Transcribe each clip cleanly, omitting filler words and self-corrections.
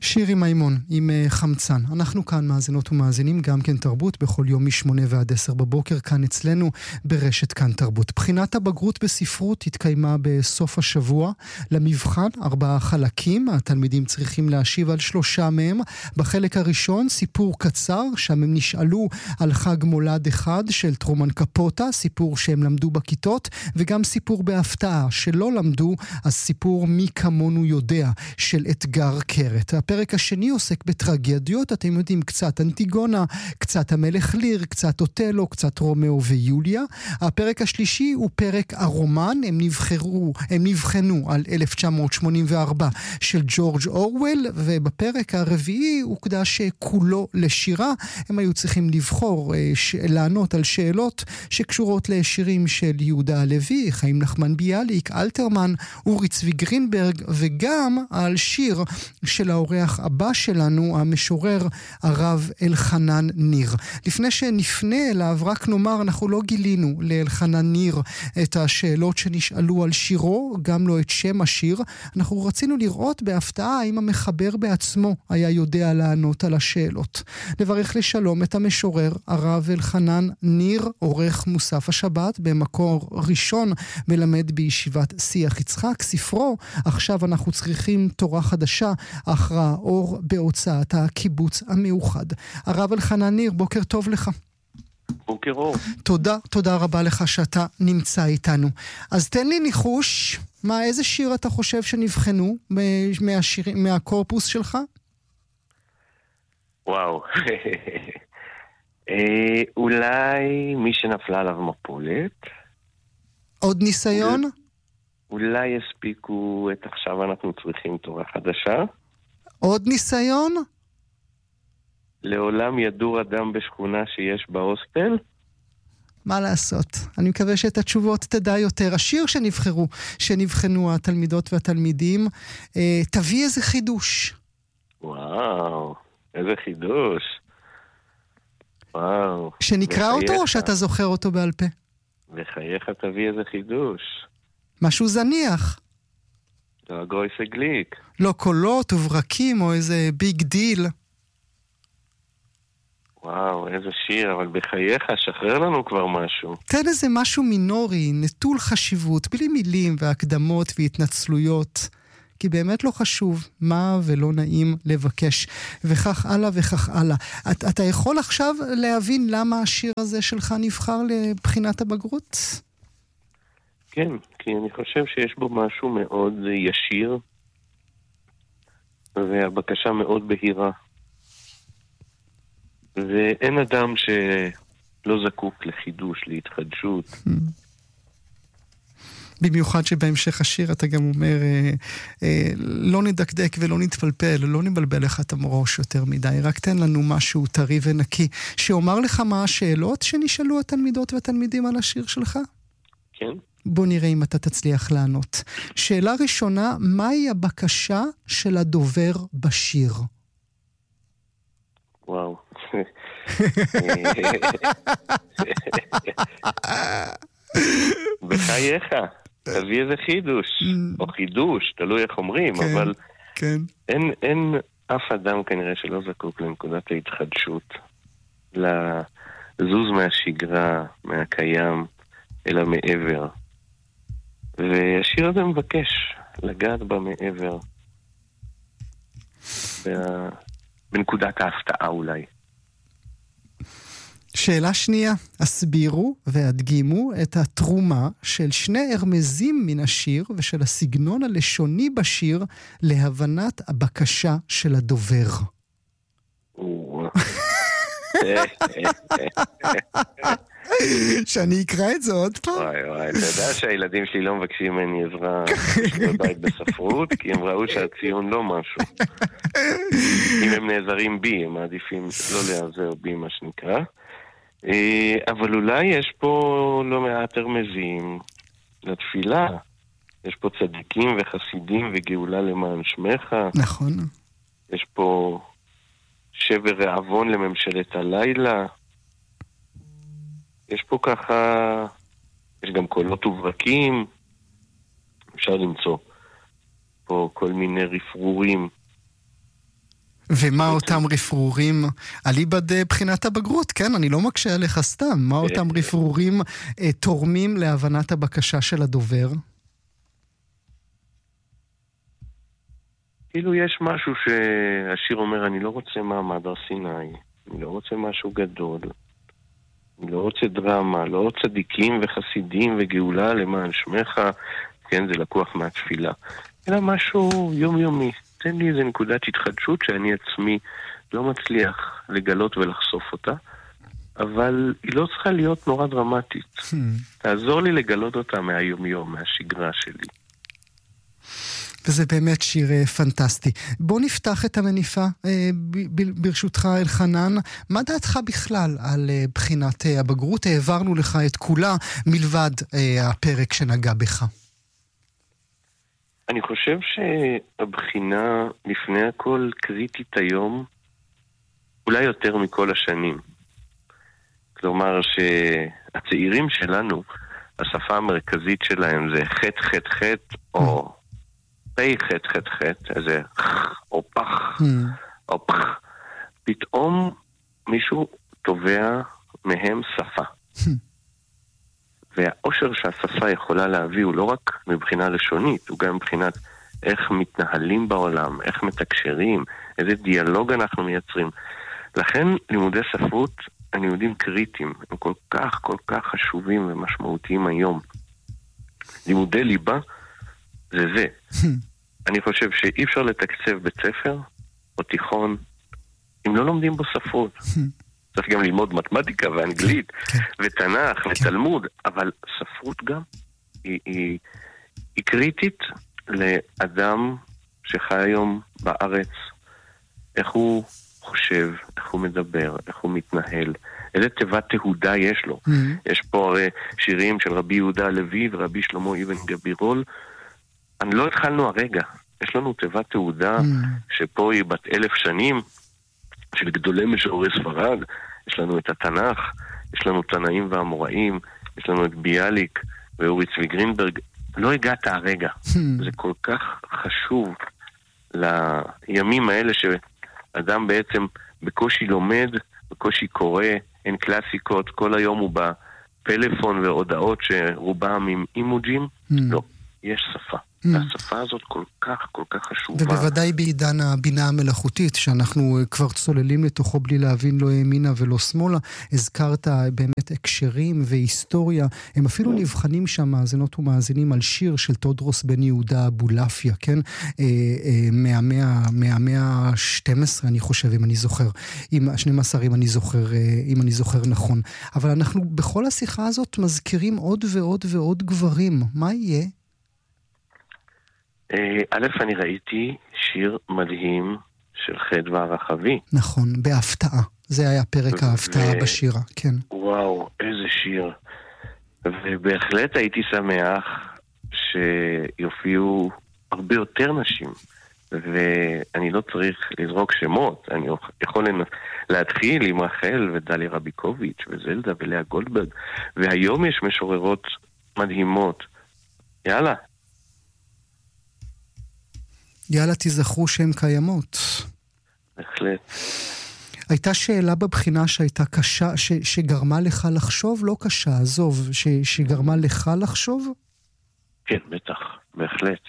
שירי מימון עם חמצן. אנחנו כאן מאזינות ומאזינים גם כן תרבות בכל יום מ8 ועד 10 בבוקר כאן אצלנו ברשת כאן תרבות. בחינת הבגרות בספרות התקיימה בסוף השבוע. למבחן 4 חלקים, התלמידים צריכים להשיב על 3 מהם. בחלק הראשון סיפור קצר, שם הם נשאלו על חג מולד אחד של טרומן קפוטה, סיפור שהם למדו בכיתות, וגם סיפור בהפתעה שלא למדו, אז סיפור מי כמונו יודע של אתגר קרת. הפרק השני עוסק בטרגדיות, אתם יודעים, קצת אנטיגונה, קצת המלך ליר, קצת אוטלו, קצת רומאו ויוליה. הפרק השלישי הוא פרק הרומן, הם נבחנו על 1984 של ג'ורג' אורוול, ובפרק הרביעי הוקדש כולו לשירה. הם היו צריכים לבחור, לענות על שאלות שקשורות לשירים של יהודה הלוי, חיים נחמן ביאליק, אלתרמן, אורי צבי גרינברג, וגם על שיר של האורח הבא שלנו, המשורר הרב אלחנן ניר. לפני שנפנה אליו, רק נאמר, אנחנו לא גילינו לאלחנן ניר את השאלות שנשאלו על שירו, גם לא את שם השיר. אנחנו רצינו לראות בהפתעה האם המחבר בעצמו היה יודע לענות על השאלות. נברך לשלום את המשורר הרב אלחנן ניר, עורך מוסף השבת, במקור ראשון מלמד בישיבת שיח יצחק. ספרו עכשיו אנחנו צריכים תורה חדשה, אחרא אור, בהוצאת הקיבוץ המאוחד. הרב אלחנן ניר, בוקר טוב לך. בוקר אור. תודה רבה לך שאתה נמצא איתנו. אז תן לי ניחוש, איזה שיר אתה חושב שנבחנו מהקורפוס שלך? וואו. אולי מי שנפלה עליו מפולת. עוד ניסיון? אולי יספיקו את עכשיו אנחנו צריכים תורה חדשה. עוד ניסיון? לעולם ידור אדם בשכונה שיש בהוסטל. מה לעשות? אני מקווה שאת התשובות תדע יותר. השיר שנבחנו התלמידות והתלמידים, תביא איזה חידוש. וואו, איזה חידוש. וואו. שנקרא אותו או שאתה זוכר אותו בעל פה? בחייך תביא איזה חידוש. משהו זניח. לא גרויסה גליק. לא קולות וברקים או איזה ביג דיל. וואו, איזה שיר, אבל בחייך, שחרר לנו כבר משהו. תן איזה משהו מינורי, נטול חשיבות, בלי מילים והקדמות והתנצלויות, כי באמת לא חשוב מה ולא נעים לבקש, וכך הלאה וכך הלאה. אתה יכול עכשיו להבין למה השיר הזה שלך נבחר לבחינת הבגרות? כן, כי אני חושב שיש בו משהו מאוד ישיר, והבקשה מאוד בהירה. ואין אדם שלא זקוק לחידוש, להתחדשות. במיוחד שבהמשך השיר אתה גם אומר, לא נדקדק ולא נתפלפל, לא נבלבל לך את המראש יותר מדי, רק תן לנו משהו טרי ונקי, שאומר לך מה השאלות שנשאלו התלמידות והתלמידים על השיר שלך? כן. בוא נראה אם אתה תצליח לענות. שאלה ראשונה, מהי הבקשה של הדובר בשיר? וואו. בחייך, תביא איזה חידוש, או חידוש, תלוי איך אומרים, אבל אין אף אדם כנראה שלא זקוק לנקודת ההתחדשות, לזוז מהשגרה, מהקיים, אלא מעבר. והשיר הזה מבקש לגעת במעבר, בנקודת ההפתעה אולי. שאלה שנייה, הסבירו והדגימו את התרומה של שני הרמזים מן השיר ושל הסגנון הלשוני בשיר להבנת הבקשה של הדובר. שאני אקרא את זה עוד פעם? וואי, אתה יודע שהילדים שלי לא מבקשים ממני עזרה בבית בספרות, כי הם ראו שהציון לא משהו. אם הם נעזרים בי, הם מעדיפים לא להיעזר בי, מה שנקרא. אבל אולי יש פה לא מעט הרמזים לתפילה. יש פה צדיקים וחסידים וגאולה למען שמך. נכון. יש פה שבר רעבון לממשלת הלילה. יש פה ככה, יש גם קולות וברקים. אפשר למצוא פה כל מיני רפרורים ומה אותם רפרורים, אליבד בחינת הבגרות, כן, אני לא מקשה עליך סתם, מה אותם רפרורים תורמים להבנת הבקשה של הדובר? כאילו יש משהו שהשיר אומר, אני לא רוצה מעמד הר סיני, אני לא רוצה משהו גדול, אני לא רוצה דרמה, לא צדיקים וחסידים וגאולה למען שמך, כן, זה לקוח מהתפילה, אלא משהו יומיומי. תן לי איזה נקודת התחדשות שאני עצמי לא מצליח לגלות ולחשוף אותה, אבל היא לא צריכה להיות נורא דרמטית. תעזור לי לגלות אותה מהיומיום, מהשגרה שלי. וזה באמת שיר פנטסטי. בוא נפתח את המניפה, ברשותך אלחנן. מה דעתך בכלל על בחינת הבגרות? העברנו לך את כולה מלבד הפרק שנגע בך. אני חושב שהבחינה לפני הכל קריטית היום, אולי יותר מכל השנים. כלומר שהצעירים שלנו, השפה המרכזית שלהם זה חט חט חט או פי חט חט חט, איזה או פח או פח. פתאום מישהו תובע מהם שפה. והאושר שהשפה יכולה להביא הוא לא רק מבחינה לשונית, הוא גם מבחינת איך מתנהלים בעולם, איך מתקשרים, איזה דיאלוג אנחנו מייצרים. לכן לימודי ספרות הם לימודים קריטיים, הם כל כך חשובים ומשמעותיים היום. לימודי ליבה זה. אני חושב שאי אפשר לתקצב בית ספר או תיכון אם לא לומדים בו ספרות. צריך גם ללמוד מתמטיקה ואנגלית ותנ"ך ותלמוד, אבל ספרות גם היא קריטית לאדם שחי היום בארץ, איך הוא חושב, איך הוא מדבר, איך הוא מתנהל, איזה תיבת תהודה יש לו. יש פה הרי שירים של רבי יהודה הלוי ורבי שלמה אבן גבירול. אני לא התחלנו הרגע, יש לנו תיבת תהודה שפה היא בת 1000 שנים, של גדולי משוררי ספרד. יש לנו את התנ"ך, יש לנו תנאים והאמוראים, יש לנו את ביאליק ואורי צבי גרינברג. לא הגעת הרגע. זה כל כך חשוב לימים האלה שאדם בעצם בקושי לומד, בקושי קורא, אין קלאסיקות, כל היום הוא בפלאפון והודעות שרובם עם אימוג'ים. לא, יש שפה. והשפה הזאת כל כך חשובה. ובוודאי בעידן הבינה המלאכותית, שאנחנו כבר צוללים לתוכו בלי להבין לא ימינה ולא שמאלה, הזכרת באמת הקשרים והיסטוריה, הם אפילו נבחנים שם מאזינות ומאזינים על שיר של תודרוס בן יהודה אבולעפיה, כן? מהמאה ה-12, אני חושב, אם אני זוכר, ה-12, אם אני זוכר נכון. אבל אנחנו בכל השיחה הזאת מזכירים עוד ועוד ועוד גברים. מה יהיה? א', אני ראיתי שיר מדהים של חדווה הרחבי. נכון, בהפתעה. זה היה פרק ההפתעה בשירה, כן. וואו, איזה שיר. ובהחלט הייתי שמח שיופיעו הרבה יותר נשים. ואני לא צריך לזרוק שמות. אני יכול להתחיל עם רחל ודלי רביקוביץ' וזלדה ולאה גולדברג. והיום יש משוררות מדהימות. יאללה. יאללה, תזכרו שהן קיימות. בהחלט. הייתה שאלה בבחינה שהייתה קשה, שגרמה לך לחשוב? לא קשה, עזוב, שגרמה לך לחשוב? כן, בטח, בהחלט.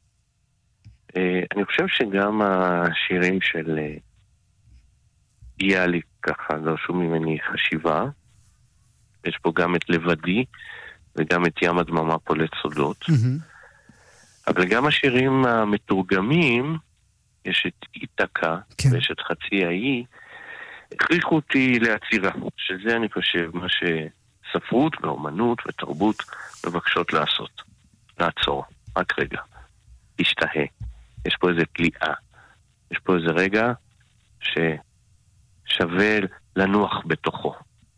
אני חושב שגם השירים של ביאליק ככה דרשו ממני חשיבה. יש פה גם את לבדי וגם את ים הדממה פולט סודות. אבל גם השירים המתורגמים, יש את איתקה, כן. ויש את חצי האי, הכריחו אותי לעצירה, שזה אני חושב מה שספרות ואומנות ותרבות מבקשות לעשות. לעצור, רק רגע, להשתהה. יש פה איזה פליאה, יש פה איזה רגע ששווה לנוח בתוכו.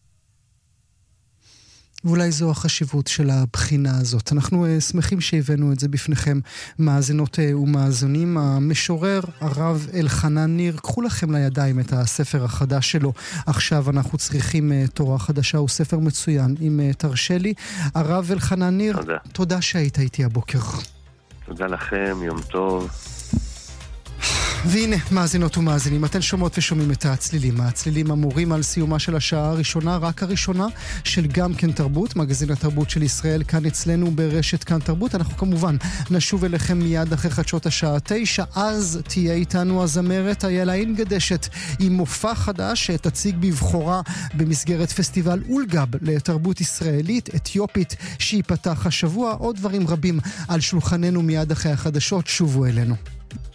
ואולי זו החשיבות של הבחינה הזאת. אנחנו שמחים שהבאנו את זה בפניכם, מאזינות ומאזינים. המשורר הרב אלחנן ניר, קחו לכם לידיים את הספר החדש שלו. עכשיו אנחנו צריכים תורה חדשה, הוא ספר מצוין, אם תרשה לי. הרב אלחנן ניר, תודה שהיית איתי הבוקר. תודה לכם, יום טוב. והנה, מאזינות ומאזינים, אתן שומעות ושומעים את הצלילים. הצלילים אמורים על סיומה של השעה הראשונה, רק הראשונה, של גם כן תרבות, מגזין התרבות של ישראל, כאן אצלנו ברשת כאן תרבות. אנחנו כמובן נשוב אליכם מיד אחרי חדשות השעה 9, אז תהיה איתנו הזמרת איילה אינגדשת, עם מופע חדש שתציג בבחורה במסגרת פסטיבל אולגב לתרבות ישראלית, אתיופית, שיפתח השבוע. עוד דברים רבים על שולחננו מיד אחרי החדשות, שובו אלינו.